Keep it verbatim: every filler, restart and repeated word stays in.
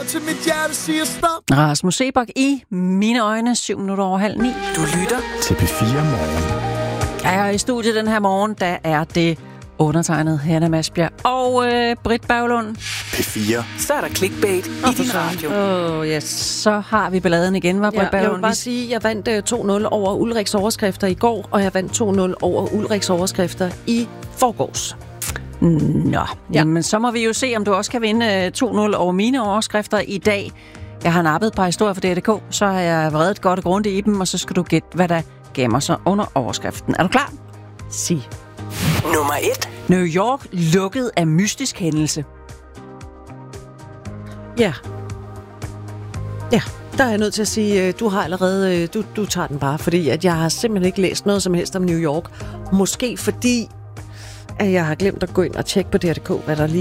til mit hjerte siger stop. Rasmus Seebach i mine øjne, syv minutter over halv ni. Du lytter Til P fire Morgen. Ja, og i studiet den her morgen, der er det undertegnet Hanna Masbjerg og øh, Britt Berglund. P fire. Så er der clickbait i din radio. Åh, oh, yes. Så har vi balladen igen, var Britt Ja, Berglund. jeg vil bare sige, at jeg vandt uh, to nul over Ulriks overskrifter i går, og jeg vandt to nul over Ulriks overskrifter i forgårs. Nå, Ja. jamen så må vi jo se, om du også kan vinde uh, to nul over mine overskrifter i dag. Jeg har nappet et par historier fra D R K, så har jeg vredet godt og grundigt i dem, og så skal du gætte, hvad der gemmer sig under overskriften. Er du klar? Sig. Nummer et. New York lukket af mystisk hændelse. Ja. Ja, der er jeg nødt til at sige, du har allerede, du, du tager den bare, fordi at jeg har simpelthen ikke læst noget som helst om New York. Måske fordi, at jeg har glemt at gå ind og tjekke på D R K, hvad der lige